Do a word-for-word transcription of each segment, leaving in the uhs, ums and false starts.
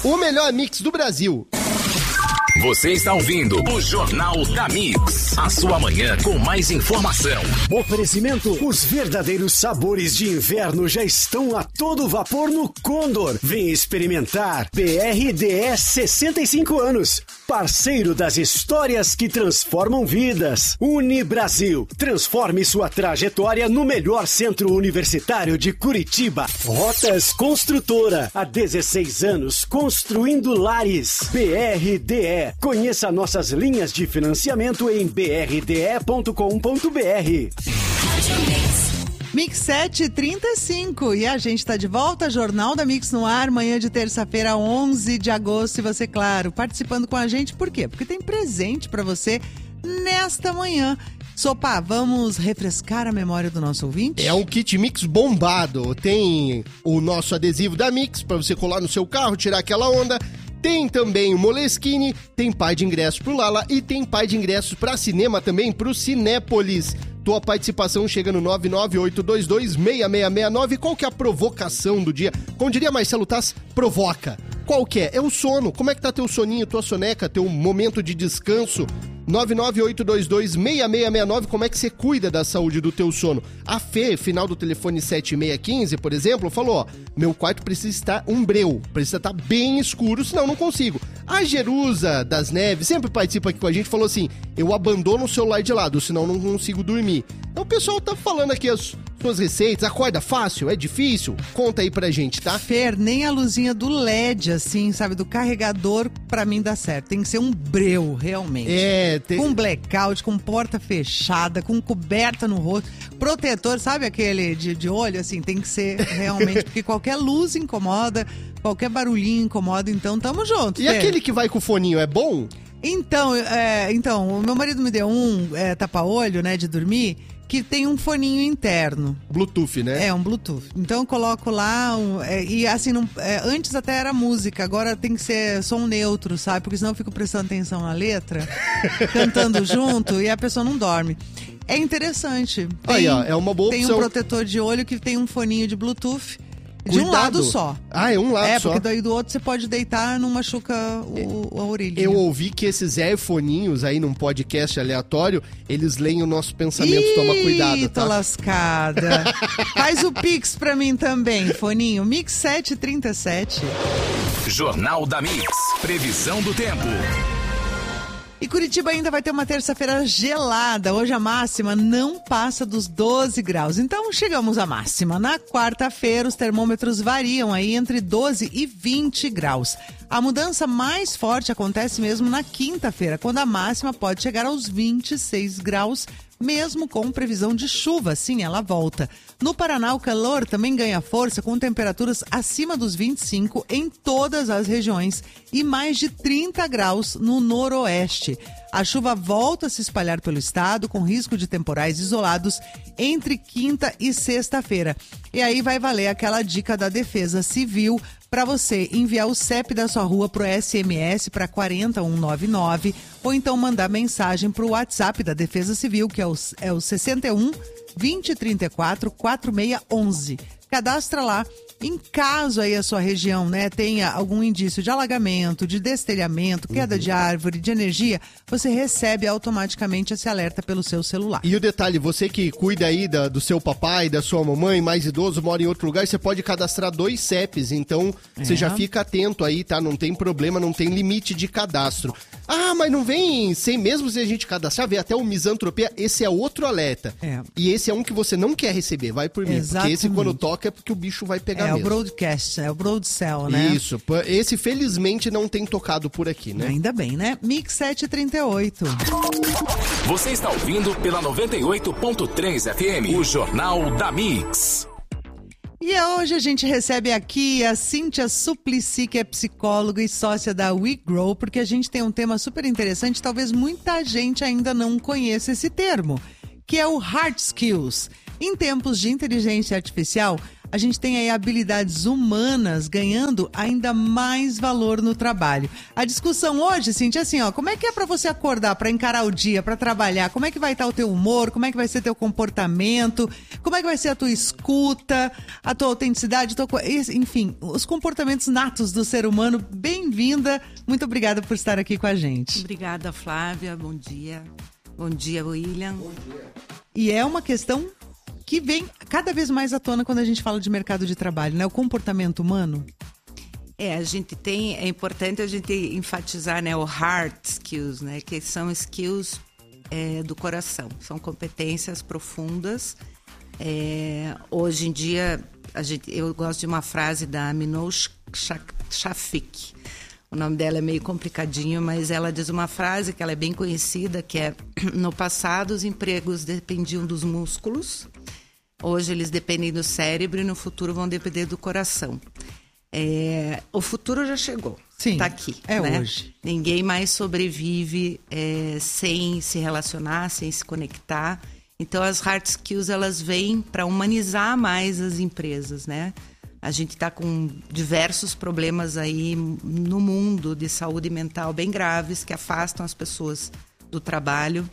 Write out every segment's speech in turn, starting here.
o melhor mix do Brasil. Você está ouvindo o Jornal da Mix, a sua manhã com mais informação. Oferecimento: os verdadeiros sabores de inverno já estão a todo vapor no Condor. Vem experimentar. B R D S sessenta e cinco anos, parceiro das histórias que transformam vidas. Unibrasil, transforme sua trajetória no melhor centro universitário de Curitiba. Rotas Construtora, há dezesseis anos construindo lares. B R D E, conheça nossas linhas de financiamento em b r d e ponto com ponto b r. Mix sete e trinta e cinco e a gente está de volta, Jornal da Mix no ar, manhã de terça-feira, onze de agosto, e você, claro, participando com a gente, por quê? Porque tem presente para você nesta manhã. Sopa, vamos refrescar a memória do nosso ouvinte? É um kit Mix bombado, tem o nosso adesivo da Mix para você colar no seu carro, tirar aquela onda. Tem também o Moleskine, tem pai de ingressos pro Lala e tem pai de ingressos pra cinema também pro Cinépolis. Tua participação chega no nove nove oito dois dois seis seis seis nove. Qual que é a provocação do dia? Como diria Marcelo Taz, provoca. Qual que é? É o sono. Como é que tá teu soninho, tua soneca, teu momento de descanso? nove nove oito dois dois seis seis seis nove. Como é que você cuida da saúde do teu sono? A Fê, final do telefone sete seis um cinco, por exemplo, falou, ó, meu quarto precisa estar umbreu, precisa estar bem escuro, senão não consigo. A Jerusa das Neves sempre participa aqui com a gente, falou assim, eu abandono o celular de lado, senão não consigo dormir. Então o pessoal tá falando aqui as suas receitas, acorda fácil, é difícil? Conta aí pra gente, tá? Fer, nem a luzinha do L E D, assim, sabe, do carregador, pra mim dá certo. Tem que ser um breu, realmente. É, tem... Com blackout, com porta fechada, com coberta no rosto, protetor, sabe aquele de, de olho, assim, tem que ser realmente, porque qualquer luz incomoda, qualquer barulhinho incomoda, então tamo junto. E Fer. aquele que vai com o foninho, é bom? Então, é, então, o meu marido me deu um é, tapa-olho, né, de dormir, que tem um foninho interno. Bluetooth, né? É, um Bluetooth. Então eu coloco lá, um, é, e assim, não, é, antes até era música, agora tem que ser som neutro, sabe? Porque senão eu fico prestando atenção na letra, cantando junto, e a pessoa não dorme. É interessante. Tem, aí, ó, é uma boa tem opção. um protetor de olho que tem um foninho de Bluetooth. De Cuidado. um lado só. Ah, é um lado é, só. É, porque daí do outro você pode deitar, não machuca o, a orelha. Eu ouvi que esses airfoninhos aí num podcast aleatório, eles leem o nosso pensamento. Ih, Toma cuidado, tá? Tô lascada. Faz o Pix pra mim também, foninho. Mix sete e trinta e sete. Jornal da Mix. Previsão do tempo. E Curitiba ainda vai ter uma terça-feira gelada. Hoje a máxima não passa dos doze graus. Então chegamos à máxima. Na quarta-feira os termômetros variam aí entre doze e vinte graus. A mudança mais forte acontece mesmo na quinta-feira, quando a máxima pode chegar aos vinte e seis graus, mesmo com previsão de chuva. Sim, ela volta. No Paraná, o calor também ganha força com temperaturas acima dos vinte e cinco em todas as regiões e mais de trinta graus no noroeste. A chuva volta a se espalhar pelo estado com risco de temporais isolados entre quinta e sexta-feira. E aí vai valer aquela dica da Defesa Civil para você enviar o C E P da sua rua para o S M S para quatro um nove nove ou então mandar mensagem para o WhatsApp da Defesa Civil, que é o, é o sessenta e um, vinte, trinta e quatro, quarenta e seis onze. Cadastra lá. Em caso aí a sua região, né, tenha algum indício de alagamento, de destelhamento, queda uhum. de árvore, de energia, você recebe automaticamente esse alerta pelo seu celular. E o detalhe, você que cuida aí da, do seu papai, da sua mamãe, mais idoso, mora em outro lugar, você pode cadastrar dois C E Ps, então é. Você já fica atento aí, tá? Não tem problema, não tem limite de cadastro. Ah, mas não vem sem mesmo se a gente cadastrar, vem até o Misantropia, esse é outro alerta. É. E esse é um que você não quer receber, vai por mim. Exatamente. Porque esse quando toca é porque o bicho vai pegar. É mesmo. O broadcast, é o broadcell, né? Isso, esse felizmente não tem tocado por aqui, né? Ainda bem, né? Mix sete e trinta e oito. Você está ouvindo pela noventa e oito ponto três F M, o Jornal da Mix. E hoje a gente recebe aqui a Cíntia Suplicy, que é psicóloga e sócia da WeGrow, porque a gente tem um tema super interessante, talvez muita gente ainda não conheça esse termo, que é o Hard Skills. Em tempos de inteligência artificial, a gente tem aí habilidades humanas ganhando ainda mais valor no trabalho. A discussão hoje, Cintia, assim, ó, como é que é para você acordar, para encarar o dia, para trabalhar? Como é que vai estar o teu humor? Como é que vai ser teu comportamento? Como é que vai ser a tua escuta, a tua autenticidade, a tua... enfim, os comportamentos natos do ser humano. Bem-vinda, muito obrigada por estar aqui com a gente. Obrigada, Flávia, bom dia. Bom dia, William. Bom dia. E é uma questão que vem cada vez mais à tona quando a gente fala de mercado de trabalho, né? O comportamento humano. É, a gente tem, é importante a gente enfatizar, né, o hard skills, né, que são skills é, do coração, são competências profundas. É, hoje em dia, a gente, eu gosto de uma frase da Minouche Shafik. O nome dela é meio complicadinho, mas ela diz uma frase que ela é bem conhecida, que é: no passado os empregos dependiam dos músculos, hoje eles dependem do cérebro e no futuro vão depender do coração. É, o futuro já chegou, está aqui. É, né? Hoje. Ninguém mais sobrevive é, sem se relacionar, sem se conectar. Então as hard skills, elas vêm para humanizar mais as empresas, né? A gente está com diversos problemas aí no mundo de saúde mental bem graves, que afastam as pessoas do trabalho.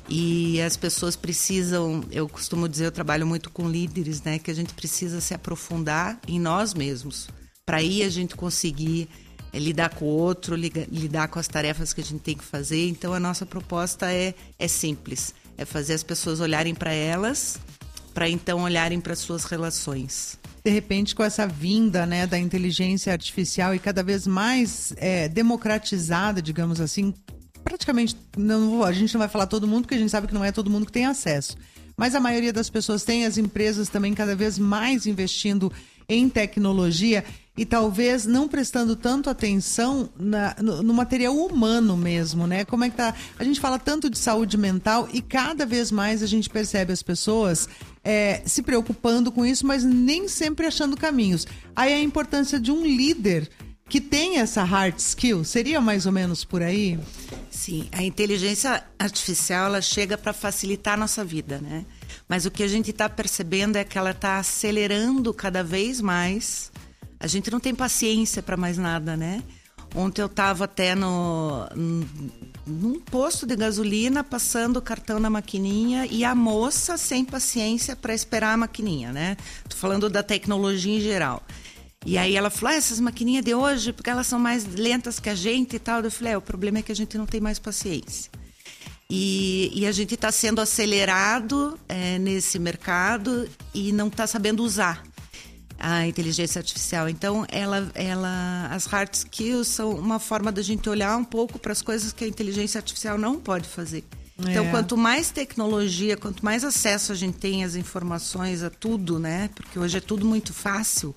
E as pessoas precisam, eu costumo dizer, eu trabalho muito com líderes, né? Que a gente precisa se aprofundar em nós mesmos, para aí a gente conseguir é, lidar com o outro, lidar com as tarefas que a gente tem que fazer. Então a nossa proposta é, é simples, é fazer as pessoas olharem para elas, para então olharem para as suas relações. De repente, com essa vinda, né, da inteligência artificial e cada vez mais é, democratizada, digamos assim, praticamente, não, a gente não vai falar todo mundo, porque a gente sabe que não é todo mundo que tem acesso. Mas a maioria das pessoas tem, as empresas também cada vez mais investindo em tecnologia e talvez não prestando tanto atenção na, no, no material humano mesmo, né? Como é que tá? A gente fala tanto de saúde mental e cada vez mais a gente percebe as pessoas é, se preocupando com isso, mas nem sempre achando caminhos. Aí a importância de um líder que tem essa hard skill, seria mais ou menos por aí? Sim, a inteligência artificial, ela chega para facilitar a nossa vida, né? Mas o que a gente está percebendo é que ela está acelerando cada vez mais. A gente não tem paciência para mais nada, né? Ontem eu estava até no, num posto de gasolina, passando o cartão na maquininha e a moça sem paciência para esperar a maquininha, né? Tô falando da tecnologia em geral. E aí ela falou, ah, essas maquininhas de hoje, porque elas são mais lentas que a gente e tal. Eu falei, é, o problema é que a gente não tem mais paciência. E, e a gente está sendo acelerado é, nesse mercado e não está sabendo usar a inteligência artificial. Então, ela, ela, as hard skills são uma forma da gente olhar um pouco para as coisas que a inteligência artificial não pode fazer. É. Então, quanto mais tecnologia, quanto mais acesso a gente tem às informações, a tudo, né? Porque hoje é tudo muito fácil.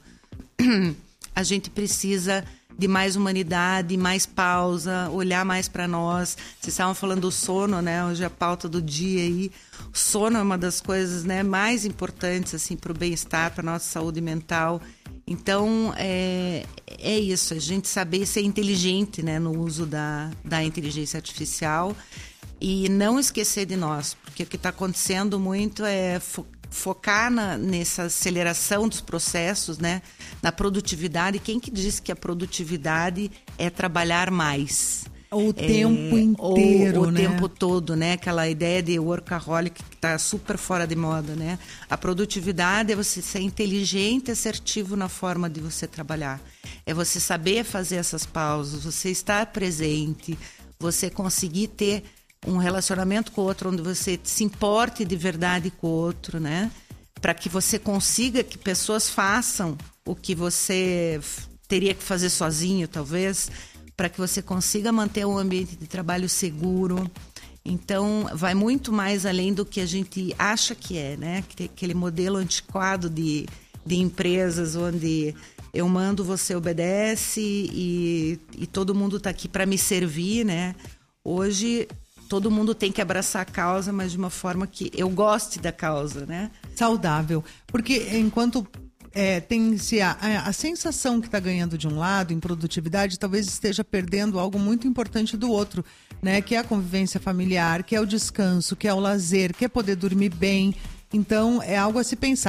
A gente precisa de mais humanidade, mais pausa, olhar mais para nós. Vocês estavam falando do sono, né? Hoje é a pauta do dia aí. O sono é uma das coisas, né, mais importantes assim, para o bem-estar, para a nossa saúde mental. Então, é, é isso, a gente saber ser inteligente, né, no uso da, da inteligência artificial e não esquecer de nós, porque o que está acontecendo muito é fo- focar na, nessa aceleração dos processos, né, na produtividade. Quem que diz que a produtividade é trabalhar mais? O tempo é, inteiro, o, o né? tempo todo, né? Aquela ideia de workaholic que está super fora de moda, né? A produtividade é você ser inteligente e assertivo na forma de você trabalhar. É você saber fazer essas pausas, você estar presente, você conseguir ter um relacionamento com o outro onde você se importe de verdade com o outro, né? Para que você consiga que pessoas façam o que você teria que fazer sozinho, talvez, para que você consiga manter um ambiente de trabalho seguro. Então, vai muito mais além do que a gente acha que é, né? Aquele modelo antiquado de, de empresas onde eu mando, você obedece e, e todo mundo está aqui para me servir, né? Hoje, todo mundo tem que abraçar a causa, mas de uma forma que eu goste da causa, né? Saudável. Porque enquanto... É, tem-se a, a, a sensação que está ganhando de um lado em produtividade, talvez esteja perdendo algo muito importante do outro, né? Que é a convivência familiar, que é o descanso, que é o lazer, que é poder dormir bem. Então, é algo a se pensar.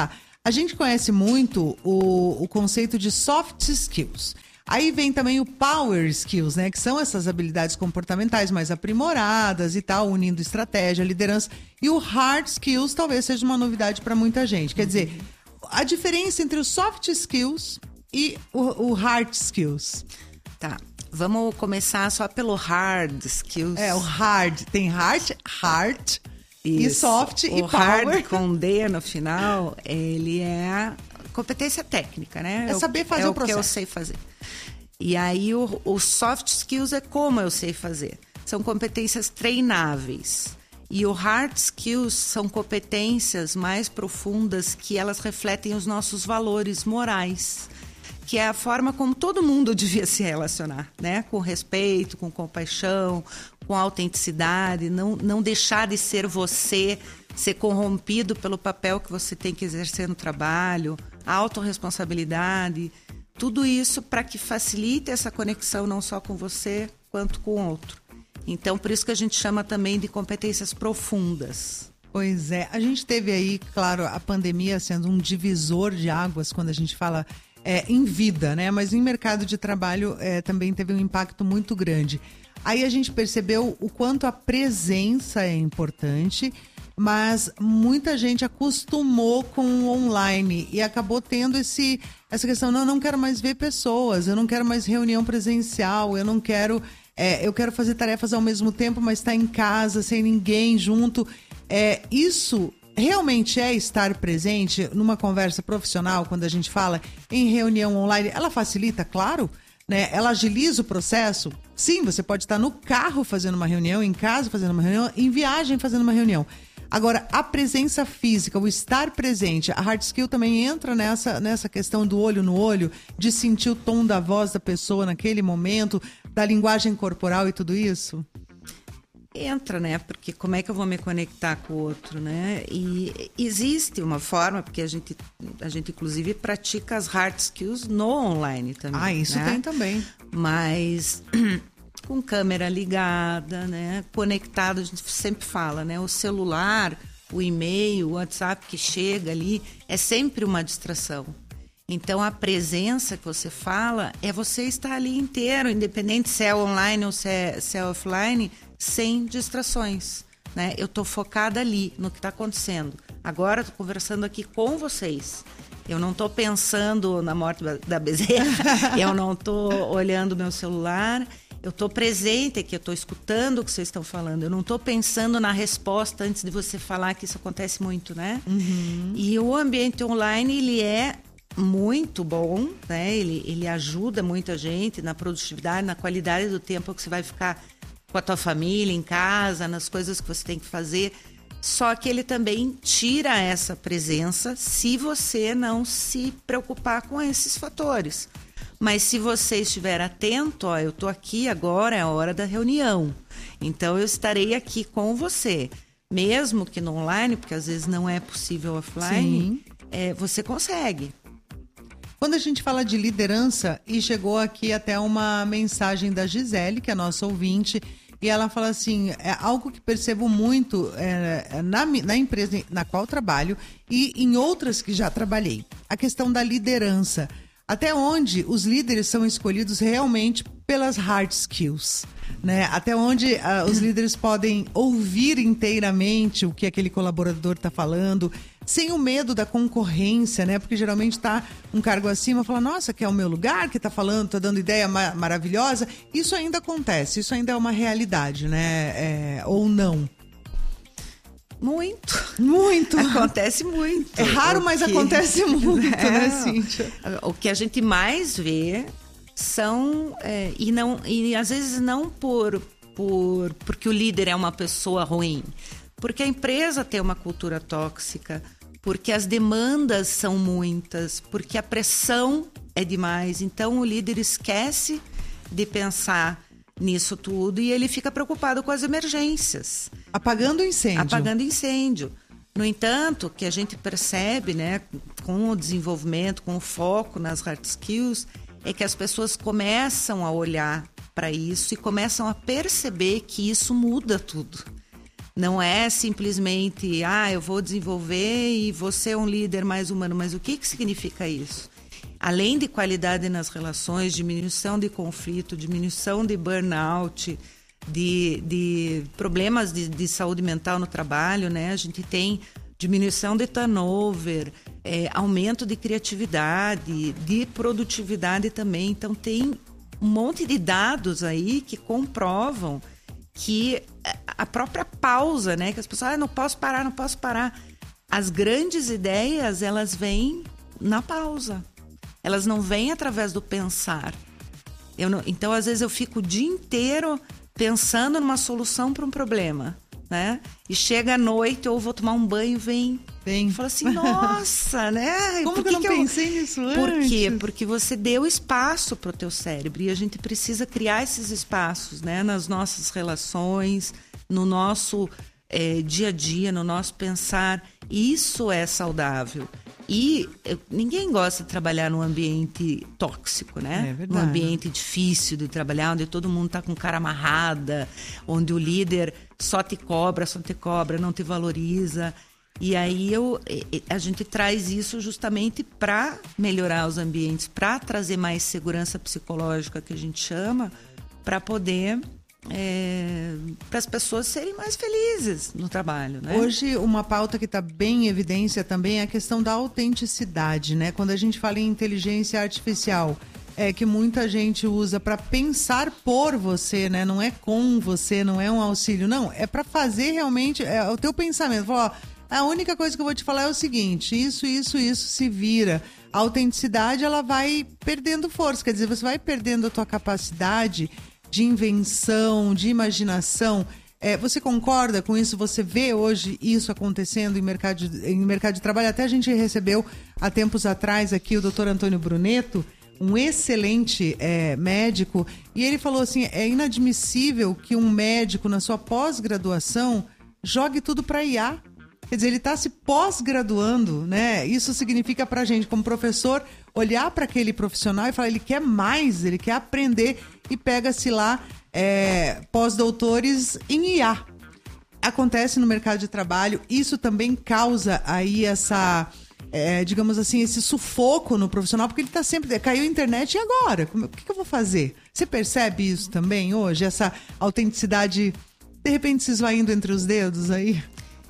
A gente conhece muito o, o conceito de soft skills. Aí vem também o power skills, né? Que são essas habilidades comportamentais mais aprimoradas e tal, unindo estratégia, liderança. E o hard skills talvez seja uma novidade para muita gente. Quer dizer, a diferença entre os soft skills e o, o hard skills. Tá, vamos começar só pelo hard skills. É, o hard. Tem hard, hard e soft o e power. Hard com D no final, ele é competência técnica, né? É saber fazer é o processo. É o que eu sei fazer. E aí o, o soft skills é como eu sei fazer. São competências treináveis. E o hard skills são competências mais profundas que elas refletem os nossos valores morais, que é a forma como todo mundo devia se relacionar, né? Com respeito, com compaixão, com autenticidade, não, não deixar de ser você, ser corrompido pelo papel que você tem que exercer no trabalho, a autorresponsabilidade, tudo isso para que facilite essa conexão não só com você, quanto com o outro. Então, por isso que a gente chama também de competências profundas. Pois é, a gente teve aí, claro, a pandemia sendo um divisor de águas quando a gente fala é, em vida, né? Mas em mercado de trabalho é, também teve um impacto muito grande. Aí a gente percebeu o quanto a presença é importante, mas muita gente acostumou com o online e acabou tendo esse, essa questão, não, eu não quero mais ver pessoas, eu não quero mais reunião presencial, eu não quero... É, eu quero fazer tarefas ao mesmo tempo, mas estar em casa, sem ninguém junto. É, isso realmente é estar presente numa conversa profissional, quando a gente fala em reunião online? Ela facilita, claro, né? Ela agiliza o processo. Sim, você pode estar no carro fazendo uma reunião, em casa fazendo uma reunião, em viagem fazendo uma reunião. Agora, a presença física, o estar presente, a hard skill também entra nessa, nessa questão do olho no olho, de sentir o tom da voz da pessoa naquele momento, da linguagem corporal e tudo isso? Entra, né? Porque como é que eu vou me conectar com o outro, né? E existe uma forma, porque a gente, a gente inclusive pratica as hard skills no online também. Ah, isso né? tem também. Mas... com câmera ligada, né? Conectado, a gente sempre fala, né? O celular, o e-mail, o WhatsApp que chega ali, é sempre uma distração. Então, a presença que você fala é você estar ali inteiro, independente se é online ou se é, se é offline, sem distrações, né? Eu estou focada ali, no que está acontecendo. Agora, estou conversando aqui com vocês. Eu não estou pensando na morte da bezerra, eu não estou olhando meu celular... Eu estou presente aqui, eu estou escutando o que vocês estão falando. Eu não estou pensando na resposta antes de você falar, que isso acontece muito, né? Uhum. E o ambiente online, ele é muito bom, né? Ele, ele ajuda muita gente na produtividade, na qualidade do tempo que você vai ficar com a tua família, em casa, nas coisas que você tem que fazer. Só que ele também tira essa presença se você não se preocupar com esses fatores. Mas se você estiver atento, ó, eu estou aqui agora, é a hora da reunião. Então, eu estarei aqui com você. Mesmo que no online, porque às vezes não é possível offline, é, você consegue. Quando a gente fala de liderança, e chegou aqui até uma mensagem da Gisele, que é nossa ouvinte, e ela fala assim, é algo que percebo muito é, na, na empresa na qual trabalho e em outras que já trabalhei. A questão da liderança. Até onde os líderes são escolhidos realmente pelas hard skills, né? Até onde uh, os líderes podem ouvir inteiramente o que aquele colaborador está falando, sem o medo da concorrência, né? Porque geralmente está um cargo acima, fala, nossa, que é o meu lugar, que está falando, está dando ideia ma- maravilhosa. Isso ainda acontece, isso ainda é uma realidade, né? É, ou não? Muito. Muito. Acontece muito. É raro, o mas que... acontece muito, é, né, Cíntia? O que a gente mais vê são... É, e, não, e às vezes não por, por, porque o líder é uma pessoa ruim. Porque a empresa tem uma cultura tóxica, porque as demandas são muitas, porque a pressão é demais. Então, o líder esquece de pensar nisso tudo e ele fica preocupado com as emergências. Apagando o incêndio. Apagando incêndio. No entanto, o que a gente percebe, né, com o desenvolvimento, com o foco nas hard skills, é que as pessoas começam a olhar para isso e começam a perceber que isso muda tudo. Não é simplesmente, ah, eu vou desenvolver e você é um líder mais humano. Mas o que, que significa isso? Além de qualidade nas relações, diminuição de conflito, diminuição de burnout, de, de problemas de, de saúde mental no trabalho, né? A gente tem diminuição de turnover, é, aumento de criatividade, de produtividade também. Então, tem um monte de dados aí que comprovam que a própria pausa, né? Que as pessoas, ah, não posso parar, não posso parar. As grandes ideias, elas vêm na pausa. Elas não vêm através do pensar. Eu não, então, às vezes, eu fico o dia inteiro pensando numa solução para um problema, né? E chega à noite, eu vou tomar um banho, vem... Vem. Fala assim, nossa, né? Como Por que eu não que pensei eu... nisso Por antes? quê? Porque você deu espaço para o teu cérebro e a gente precisa criar esses espaços, né? Nas nossas relações, no nosso é, dia a dia, no nosso pensar. Isso é saudável. E eu, ninguém gosta de trabalhar num ambiente tóxico, né? É verdade. Num ambiente difícil de trabalhar, onde todo mundo está com cara amarrada, onde o líder só te cobra, só te cobra, não te valoriza. E aí eu, a gente traz isso justamente para melhorar os ambientes, para trazer mais segurança psicológica, que a gente chama, para poder... É, para as pessoas serem mais felizes no trabalho, né? Hoje, uma pauta que está bem em evidência também é a questão da autenticidade, né? Quando a gente fala em inteligência artificial, é que muita gente usa para pensar por você, né? Não é com você, não é um auxílio, não. É para fazer realmente é o teu pensamento. Fala, ó, a única coisa que eu vou te falar é o seguinte, isso, isso, isso, se vira. A autenticidade, ela vai perdendo força, quer dizer, você vai perdendo a tua capacidade de invenção, de imaginação. É, você concorda com isso? Você vê hoje isso acontecendo em mercado, de, em mercado de trabalho? Até a gente recebeu, há tempos atrás, aqui o doutor Antônio Bruneto, um excelente é, médico, e ele falou assim, é inadmissível que um médico, na sua pós-graduação, jogue tudo para I A. Quer dizer, ele está se pós-graduando, né? Isso significa para a gente, como professor, olhar para aquele profissional e falar, ele quer mais, ele quer aprender, e pega-se lá é, pós-doutores em I A. Acontece no mercado de trabalho, isso também causa aí essa, é, digamos assim, esse sufoco no profissional, porque ele está sempre, caiu a internet, e agora? O que, que eu vou fazer? Você percebe isso também hoje? Essa autenticidade, de repente, se esvaindo entre os dedos aí?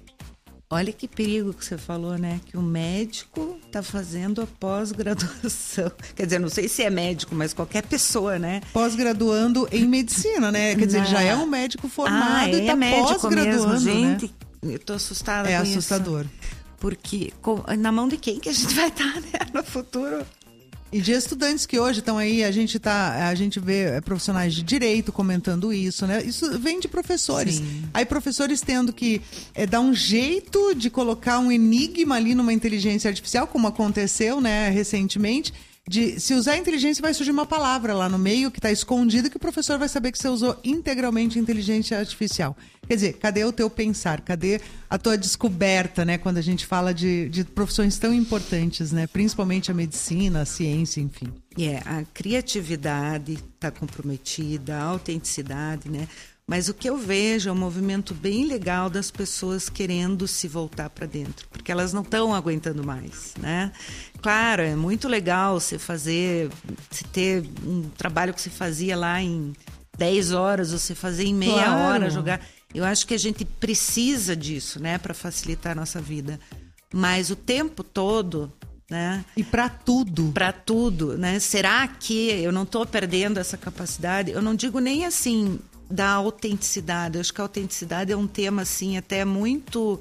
Olha que perigo que você falou, né? Que o médico está fazendo a pós-graduação. Quer dizer, não sei se é médico, mas qualquer pessoa, né? Pós-graduando em medicina, né? Quer dizer, não. Já é um médico formado ah, é, e está pós-graduando, gente, né? Eu tô assustada é com isso. É assustador. Porque com, na mão de quem que a gente vai estar, né? No futuro... E de estudantes que hoje estão aí, a gente, tá, a gente vê profissionais de direito comentando isso, né? Isso vem de professores. Sim. Aí professores tendo que é, dar um jeito de colocar um enigma ali numa inteligência artificial, como aconteceu, né, recentemente. De, se usar a inteligência, vai surgir uma palavra lá no meio que está escondida, que o professor vai saber que você usou integralmente inteligência artificial. Quer dizer, cadê o teu pensar? Cadê a tua descoberta, né? Quando a gente fala de, de profissões tão importantes, né? Principalmente a medicina, a ciência, enfim. É, yeah, a criatividade está comprometida, a autenticidade, né? Mas o que eu vejo é um movimento bem legal das pessoas querendo se voltar para dentro, porque elas não estão aguentando mais, né? Claro, é muito legal você fazer, você ter um trabalho que você fazia lá em dez horas, você fazer em meia claro. hora, jogar. Eu acho que a gente precisa disso, né, para facilitar a nossa vida. Mas o tempo todo, né? E para tudo. Para tudo, né? Será que eu não estou perdendo essa capacidade? Eu não digo nem assim da autenticidade. Eu acho que a autenticidade é um tema assim até muito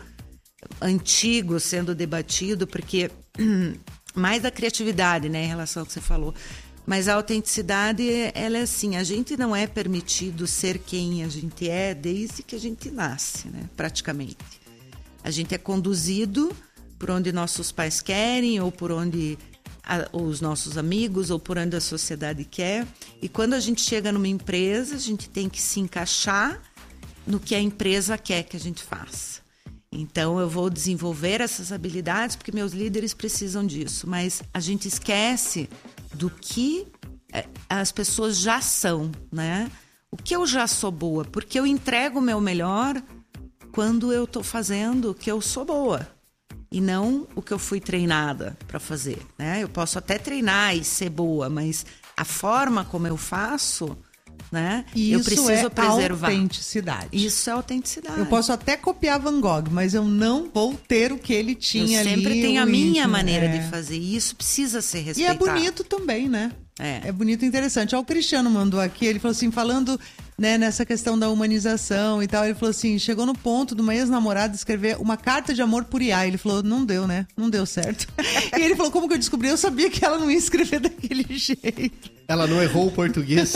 antigo sendo debatido, porque mais da criatividade, né, em relação ao que você falou. Mas a autenticidade, ela é assim, a gente não é permitido ser quem a gente é desde que a gente nasce, né, praticamente. A gente é conduzido por onde nossos pais querem, ou por onde a, os nossos amigos, ou por onde a sociedade quer. E quando a gente chega numa empresa, a gente tem que se encaixar no que a empresa quer que a gente faça. Então, eu vou desenvolver essas habilidades porque meus líderes precisam disso. Mas a gente esquece do que as pessoas já são, né? O que eu já sou boa, porque eu entrego o meu melhor quando eu tô fazendo o que eu sou boa. E não o que eu fui treinada para fazer, né? Eu posso até treinar e ser boa, mas a forma como eu faço, né? Isso eu preciso é preservar. Autenticidade. Isso é autenticidade. Eu posso até copiar Van Gogh, mas eu não vou ter o que ele tinha ali. Eu sempre tenho a minha íntimo, maneira é. de fazer. E isso precisa ser E respeitado. é bonito também, né? É. É bonito e interessante. Ó, o Cristiano mandou aqui, ele falou assim, falando, né, nessa questão da humanização e tal, ele falou assim, chegou no ponto de uma ex-namorada escrever uma carta de amor por I A. Ele falou, não deu, né? Não deu certo. E ele falou, como que eu descobri? Eu sabia que ela não ia escrever daquele jeito. Ela não errou o português.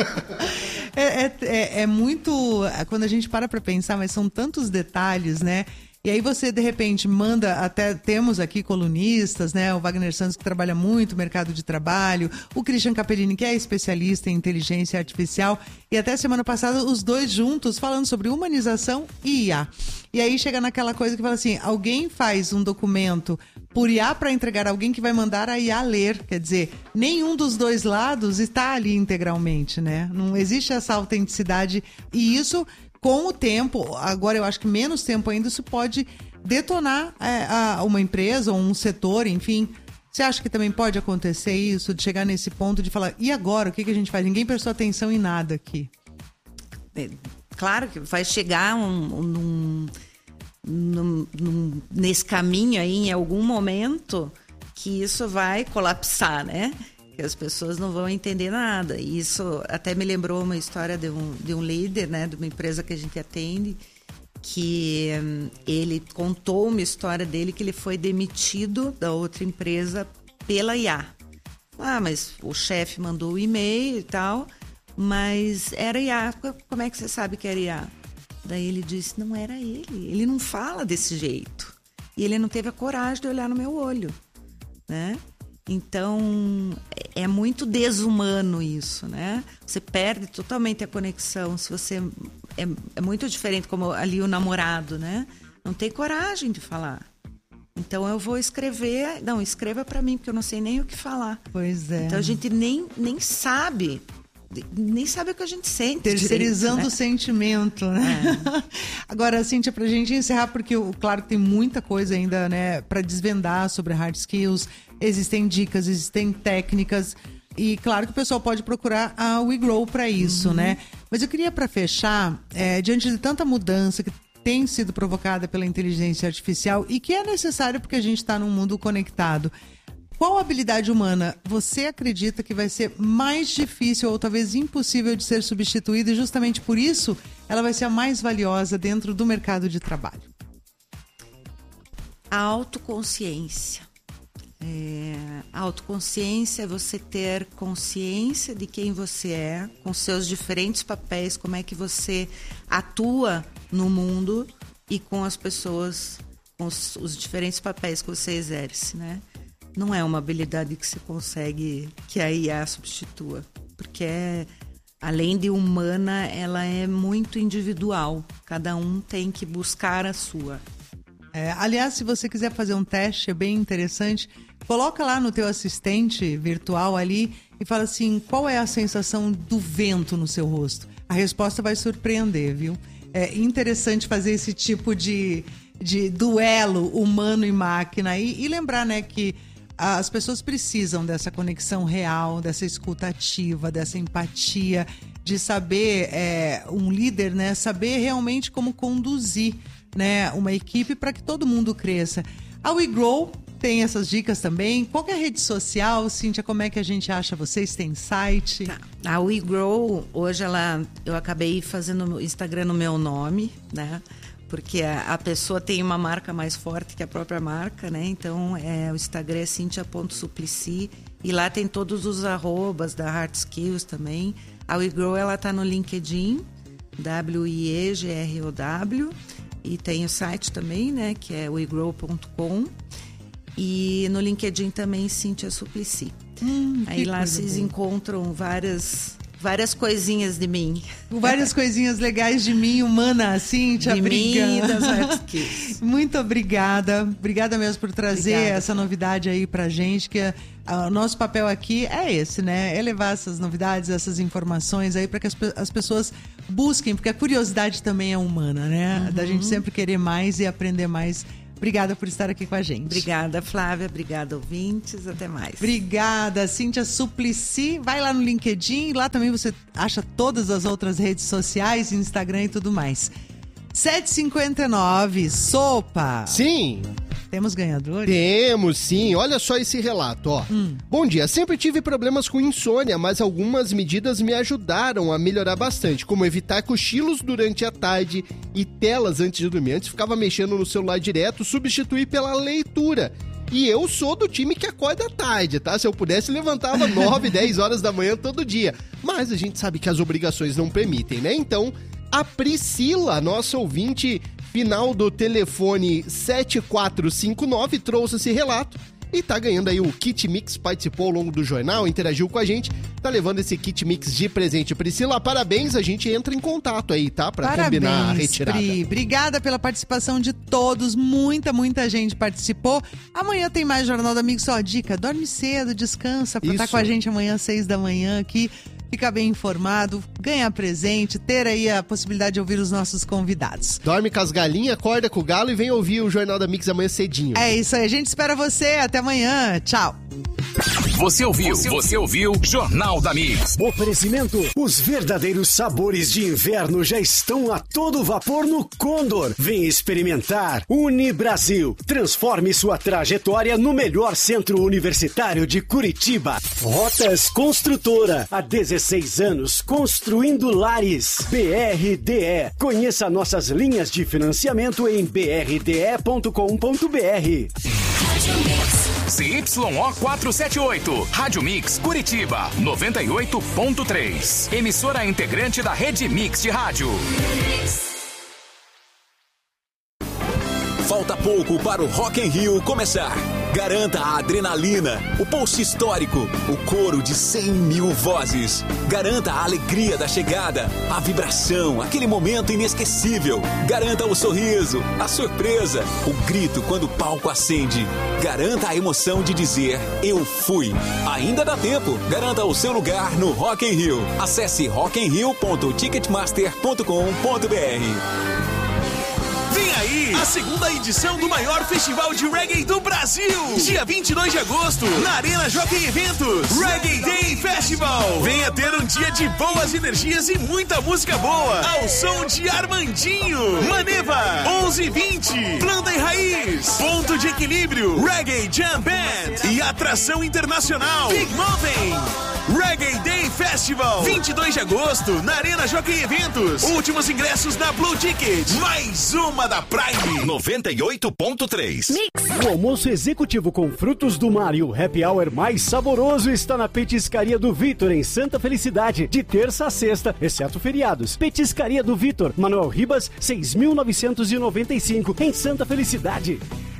é, é, é, é muito... Quando a gente para pra pensar, mas são tantos detalhes, né? E aí você, de repente, manda, até temos aqui colunistas, né? O Wagner Santos, que trabalha muito no mercado de trabalho, o Christian Capellini, que é especialista em inteligência artificial, e até semana passada os dois juntos falando sobre humanização e I A. E aí chega naquela coisa que fala assim, alguém faz um documento por I A para entregar alguém que vai mandar a I A ler. Quer dizer, nenhum dos dois lados está ali integralmente, né? Não existe essa autenticidade e isso... Com o tempo, agora eu acho que menos tempo ainda, isso pode detonar é, a, uma empresa ou um setor, enfim. Você acha que também pode acontecer isso, de chegar nesse ponto de falar, e agora, o que, que a gente faz? Ninguém prestou atenção em nada aqui. É, claro que vai chegar um, um, um, um, um, nesse caminho aí, em algum momento, que isso vai colapsar, né? Que as pessoas não vão entender nada. E isso até me lembrou uma história de um, de um líder, né, de uma empresa que a gente atende, que hum, ele contou uma história dele que ele foi demitido da outra empresa pela I A. Ah, mas o chefe mandou o e-mail e tal, mas era I A. Como é que você sabe que era I A? Daí ele disse, não era ele. Ele não fala desse jeito. E ele não teve a coragem de olhar no meu olho, né? Então, é muito desumano isso, né? Você perde totalmente a conexão. Se você é, é muito diferente, como ali o namorado, né? Não tem coragem de falar. Então, eu vou escrever... Não, escreva para mim, porque eu não sei nem o que falar. Pois é. Então, a gente nem, nem sabe... Nem sabe o que a gente sente. Terceirizando direito, né? o sentimento, né? É. Agora, Cíntia, pra gente encerrar, porque claro que tem muita coisa ainda, né, pra desvendar sobre hard skills. Existem dicas, existem técnicas. E claro que o pessoal pode procurar a WeGrow para isso, uhum. né? Mas eu queria, para fechar, é, diante de tanta mudança que tem sido provocada pela inteligência artificial e que é necessário porque a gente está num mundo conectado, qual habilidade humana você acredita que vai ser mais difícil ou talvez impossível de ser substituída e justamente por isso ela vai ser a mais valiosa dentro do mercado de trabalho? A autoconsciência. É, a autoconsciência é você ter consciência de quem você é, com seus diferentes papéis, como é que você atua no mundo e com as pessoas, com os, os diferentes papéis que você exerce, né? Não é uma habilidade que você consegue que a I A substitua, porque é, além de humana, ela é muito individual. Cada um tem que buscar a sua. É, aliás, se você quiser fazer um teste, é bem interessante. Coloca lá no teu assistente virtual ali e fala assim, qual é a sensação do vento no seu rosto? A resposta vai surpreender, viu? É interessante fazer esse tipo de, de duelo humano e máquina e, e lembrar, né, que as pessoas precisam dessa conexão real, dessa escuta ativa, dessa empatia, de saber, é, um líder, né, saber realmente como conduzir, né, uma equipe para que todo mundo cresça. A WeGrow tem essas dicas também. Qual que é a rede social, Cíntia? Como é que a gente acha vocês? Tem site? Tá. A WeGrow, hoje ela, eu acabei fazendo o Instagram no meu nome, né? Porque a, a pessoa tem uma marca mais forte que a própria marca, né? Então, é, o Instagram é cintia ponto suplicy e lá tem todos os arrobas da Hard Skills também. A WeGrow, ela tá no LinkedIn, W I E G R O W, e tem o site também, né? Que é we grow ponto com. E no LinkedIn também, Cintia Suplicy. Hum, Aí lá vocês boa. encontram várias Várias coisinhas de mim. Várias coisinhas legais de mim, humana, Cíntia. De obrigada. mim e das artes. Muito obrigada. Obrigada mesmo por trazer Obrigada. essa novidade aí pra gente, que a, a, o nosso papel aqui é esse, né? É levar essas novidades, essas informações aí para que as, as pessoas busquem, porque a curiosidade também é humana, né? Uhum. Da gente sempre querer mais e aprender mais. Obrigada por estar aqui com a gente. Obrigada, Flávia. Obrigada, ouvintes. Até mais. Obrigada, Cíntia Suplicy. Vai lá no LinkedIn. Lá também você acha todas as outras redes sociais, Instagram e tudo mais. sete e cinquenta e nove, Sopa. Sim. Temos ganhadores? Temos, sim. Olha só esse relato, ó. Hum. Bom dia. Sempre tive problemas com insônia, mas algumas medidas me ajudaram a melhorar bastante, como evitar cochilos durante a tarde e telas antes de dormir. Antes ficava mexendo no celular direto, substituir pela leitura. E eu sou do time que acorda tarde, tá? Se eu pudesse, levantava nove, dez horas da manhã todo dia. Mas a gente sabe que as obrigações não permitem, né? Então, a Priscila, nossa ouvinte final do telefone sete quatro cinco nove, trouxe esse relato e tá ganhando aí o Kit Mix, participou ao longo do jornal, interagiu com a gente, tá levando esse Kit Mix de presente. Priscila, parabéns, a gente entra em contato aí, tá? Pra parabéns, combinar a retirada. Pri. Obrigada pela participação de todos, muita, muita gente participou. Amanhã tem mais Jornal da Mix, ó, dica, dorme cedo, descansa, pra estar com a gente amanhã às seis da manhã aqui. Ficar bem informado, ganhar presente, ter aí a possibilidade de ouvir os nossos convidados. Dorme com as galinhas, acorda com o galo e vem ouvir o Jornal da Mix amanhã cedinho. É isso aí, a gente espera você. Até amanhã. Tchau. Você ouviu, você ouviu Jornal da Mix. Oferecimento: os verdadeiros sabores de inverno já estão a todo vapor no Condor. Vem experimentar. Unibrasil. Transforme sua trajetória no melhor centro universitário de Curitiba. Rotas Construtora. Há dezesseis anos construindo lares. B R D E. Conheça nossas linhas de financiamento em b r d e ponto com ponto b r. C Y O quatrocentos e setenta e oito, Rádio Mix Curitiba, noventa e oito ponto três. Emissora integrante da Rede Mix de Rádio. Falta pouco para o Rock in Rio começar. Garanta a adrenalina, o pulso histórico, o coro de cem mil vozes. Garanta a alegria da chegada, a vibração, aquele momento inesquecível. Garanta o sorriso, a surpresa, o grito quando o palco acende. Garanta a emoção de dizer, eu fui. Ainda dá tempo, garanta o seu lugar no Rock in Rio. Acesse rock in rio ponto ticketmaster ponto com ponto b r. Vem aí a segunda edição do maior festival de reggae do Brasil. Dia vinte e dois de agosto, na Arena Jockey Eventos. Reggae Day Festival. Venha ter um dia de boas energias e muita música boa. Ao som de Armandinho, Maneva, onze e vinte, Planta e Raiz, Ponto de Equilíbrio, Reggae Jam Band e atração internacional Big Mountain. Reggae Day Festival, vinte e dois de agosto, na Arena Jockey Eventos. Últimos ingressos na Blue Ticket. Mais uma da Prime. noventa e oito ponto três. O almoço executivo com frutos do mar e o happy hour mais saboroso está na Petiscaria do Vitor, em Santa Felicidade, de terça a sexta, exceto feriados. Petiscaria do Vitor, Manuel Ribas, seis mil novecentos e noventa e cinco, em Santa Felicidade.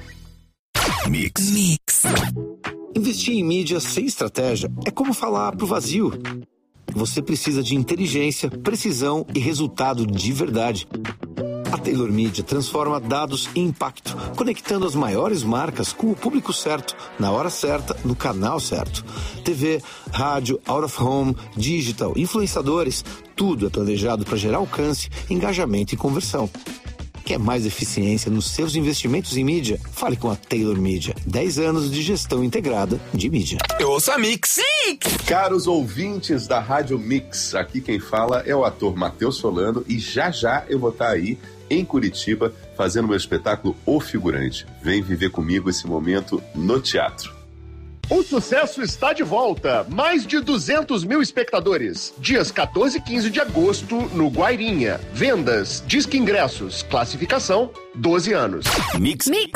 Mix. Mix. Investir em mídia sem estratégia é como falar pro vazio. Você precisa de inteligência, precisão e resultado de verdade. A Taylor Media transforma dados em impacto, conectando as maiores marcas com o público certo, na hora certa, no canal certo. T V, rádio, out of home, digital, influenciadores, tudo é planejado para gerar alcance, engajamento e conversão. Quer mais eficiência nos seus investimentos em mídia? Fale com a Taylor Media. dez anos de gestão integrada de mídia. Eu ouço a Mix. Mix! Caros ouvintes da Rádio Mix, aqui quem fala é o ator Matheus Solano e já já eu vou estar aí em Curitiba fazendo meu espetáculo O Figurante. Vem viver comigo esse momento no teatro. O sucesso está de volta. Mais de duzentos mil espectadores. Dias quatorze e quinze de agosto, no Guairinha. Vendas, Disque Ingressos, classificação, doze anos. Mix. Mix.